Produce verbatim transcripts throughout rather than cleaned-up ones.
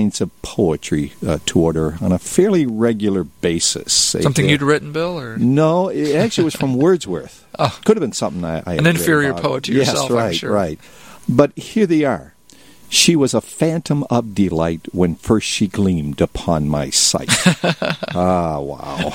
lines of poetry uh, toward her on a fairly regular basis. Something uh, you'd written, Bill? Or No, it actually was from Wordsworth. Oh. Could have been something I, I An inferior poet to yourself, yes, right, I'm sure. right. But here they are. She was a phantom of delight when first she gleamed upon my sight. Ah, wow.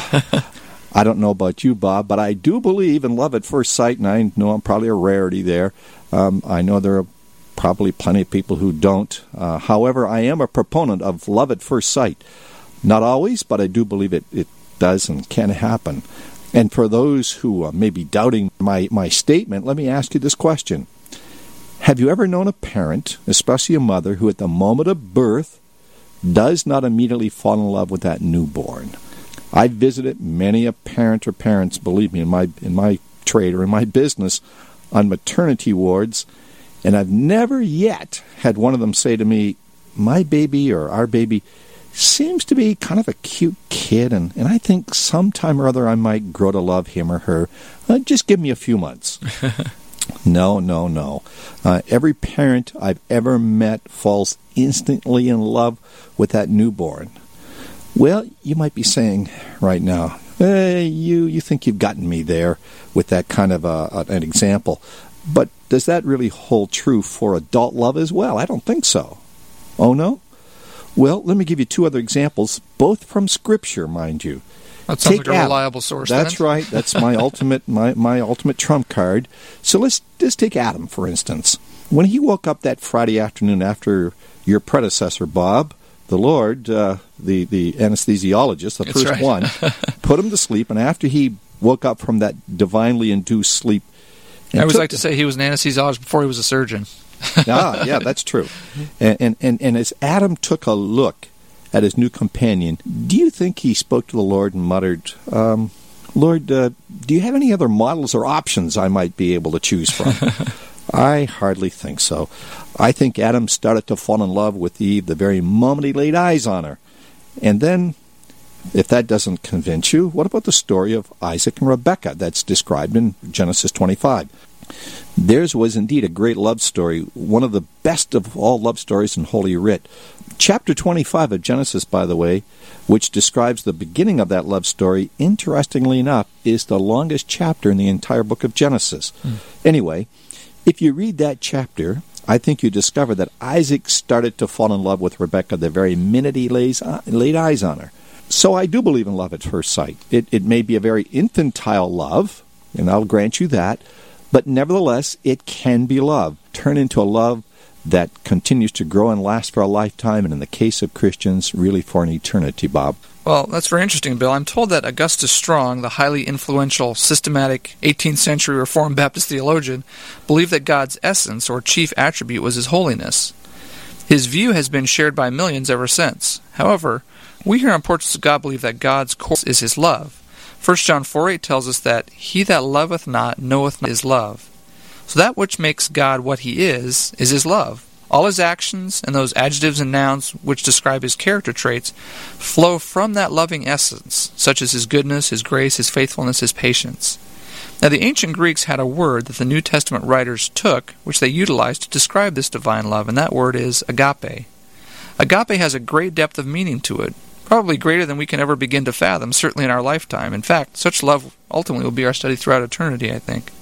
I don't know about you, Bob, but I do believe in love at first sight, and I know I'm probably a rarity there. Um, I know there are probably plenty of people who don't. Uh, however, I am a proponent of love at first sight. Not always, but I do believe it, it does and can happen. And for those who uh, may be doubting my, my statement, let me ask you this question. Have you ever known a parent, especially a mother, who at the moment of birth does not immediately fall in love with that newborn? I've visited many a parent or parents, believe me, in my in my trade or in my business, on maternity wards, and I've never yet had one of them say to me, my baby or our baby seems to be kind of a cute kid, and, and I think sometime or other I might grow to love him or her. Uh, just give me a few months. No, no, no. Uh, every parent I've ever met falls instantly in love with that newborn. Well, you might be saying right now, hey, you, you think you've gotten me there with that kind of a, an example. But does that really hold true for adult love as well? I don't think so. Oh, no? Well, let me give you two other examples, both from Scripture, mind you. That sounds Take like a Adam. reliable source. That's then. right. That's my ultimate my, my ultimate trump card. So let's just take Adam, for instance. When he woke up that Friday afternoon after your predecessor, Bob, the Lord, uh, the, the anesthesiologist, the That's first right. one, put him to sleep, and after he woke up from that divinely induced sleep... I always like to say he was an anesthesiologist before he was a surgeon. ah, yeah, that's true. And, and, and, and as Adam took a look at his new companion, do you think he spoke to the Lord and muttered, um, Lord, uh, do you have any other models or options I might be able to choose from? I hardly think so. I think Adam started to fall in love with Eve the very moment he laid eyes on her. And then, if that doesn't convince you, what about the story of Isaac and Rebekah that's described in Genesis twenty-five? Theirs was indeed a great love story, one of the best of all love stories in Holy Writ. Chapter twenty-five of Genesis, by the way, which describes the beginning of that love story, interestingly enough, is the longest chapter in the entire book of Genesis. Mm. Anyway, if you read that chapter, I think you discover that Isaac started to fall in love with Rebekah the very minute he lays, uh, laid eyes on her. So I do believe in love at first sight. It, it may be a very infantile love, and I'll grant you that, but nevertheless, it can be love. Turn into a love that continues to grow and last for a lifetime, and in the case of Christians, really for an eternity, Bob. Well, that's very interesting, Bill. I'm told that Augustus Strong, the highly influential, systematic eighteenth century Reformed Baptist theologian, believed that God's essence or chief attribute was His holiness. His view has been shared by millions ever since. However, we here on Portraits of God believe that God's core is His love. First John four eight tells us that he that loveth not knoweth not His love. So that which makes God what He is, is His love. All His actions and those adjectives and nouns which describe His character traits flow from that loving essence, such as His goodness, His grace, His faithfulness, His patience. Now the ancient Greeks had a word that the New Testament writers took, which they utilized to describe this divine love, and that word is agape. Agape has a great depth of meaning to it, probably greater than we can ever begin to fathom, certainly in our lifetime. In fact, such love ultimately will be our study throughout eternity, I think.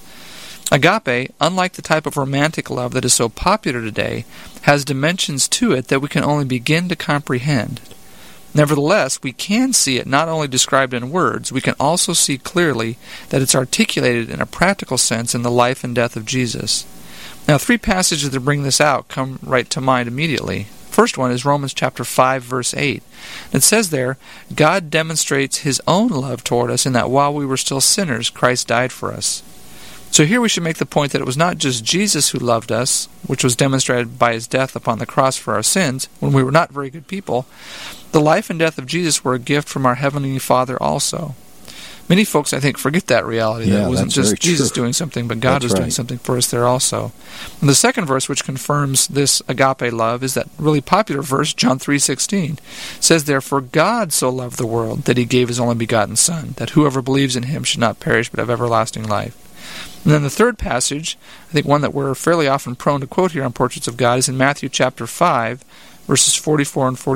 Agape, unlike the type of romantic love that is so popular today, has dimensions to it that we can only begin to comprehend. Nevertheless, we can see it not only described in words, we can also see clearly that it's articulated in a practical sense in the life and death of Jesus. Now, three passages that bring this out come right to mind immediately. First one is Romans chapter five, verse eight. It says there, God demonstrates His own love toward us in that while we were still sinners, Christ died for us. So here we should make the point that it was not just Jesus who loved us, which was demonstrated by His death upon the cross for our sins, when we were not very good people. The life and death of Jesus were a gift from our Heavenly Father also. Many folks, I think, forget that reality. Yeah, that it wasn't just Jesus true. doing something, but God that's was doing right. something for us there also. And the second verse, which confirms this agape love, is that really popular verse, John three sixteen. It says, Therefore God so loved the world that He gave His only begotten Son, that whoever believes in Him should not perish but have everlasting life. And then the third passage, I think one that we're fairly often prone to quote here on Portraits of God, is in Matthew chapter five, verses forty-four and forty-five.